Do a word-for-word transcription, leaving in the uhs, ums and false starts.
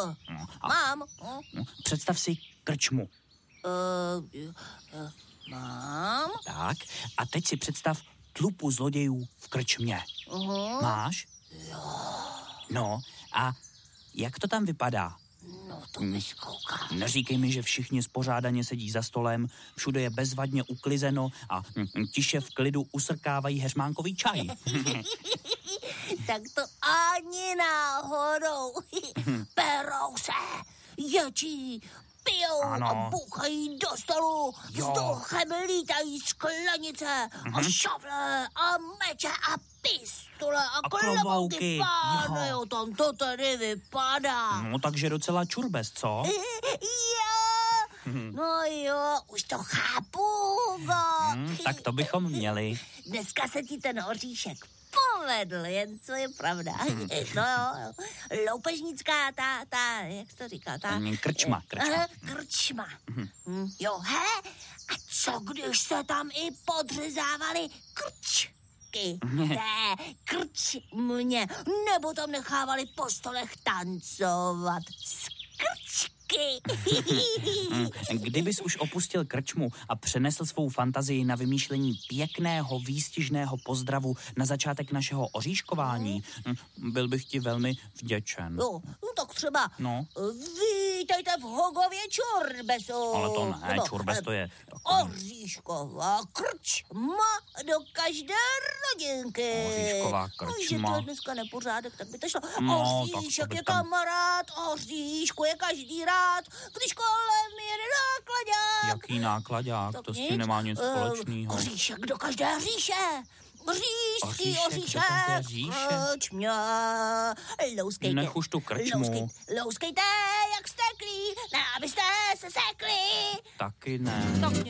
Uh, No, a, mám. no, představ si krčmu. Uh, uh, mám. Tak, a teď si představ tlupu zlodějů v krčmě. Uh-huh. Máš? Jo. No, a jak to tam vypadá? No, to mi zkoukám. Neříkej mi, že všichni spořádaně sedí za stolem, všude je bezvadně uklizeno a hm, tiše v klidu usrkávají heřmánkový čaj. Tak to ani náhodou. Perou se, ječí, pijou Ano. a bouchají do stolu. Jo. Vzduchem lítají sklenice a šavle a meče a pistole a, A klobouky klobouky, páne. jo. Jo, tam to tady vypadá. No, takže docela čurbes, co? Jo, no jo, už to chápu, Hugo. Hm, tak to bychom měli. Dneska se ti ten oříšek povedl, jen co je pravda. No jo, loupežnická, ta, ta, jak jsi to říkal, ta... Mm, krčma, krčma. Aha, krčma. Mm, jo, he? A co, když se tam i podřezávali krčky? Ne, krčmě. Nebo tam nechávali po stolech tancovat s krčky. Kdybys už opustil krčmu a přenesl svou fantazii na vymýšlení pěkného, výstižného pozdravu na začátek našeho oříškování, byl bych ti velmi vděčen. Jo, no tak třeba No. vítejte v Hogově čurbesu. Ale to ne, Nebo, čurbes to je... Oříšková krčma do každé rodinky. Oříšková No, že krčma. to je dneska nepořádek, tak by to šlo. No, tak to Oříšek by je tam- kamarád, oříšku je každý rád, když kolem jede nákladák. Jaký nákladák, Tak to s nic, tím nemá nic eh, společného. Oříšek do každé říše. Říšský Oříšek do oříšek, každé říše? krčmě, louskejte. Nech už tu krčmu. Louskejte, louskejte jak steklí, ne, abyste se sekli. Taky ne. Tak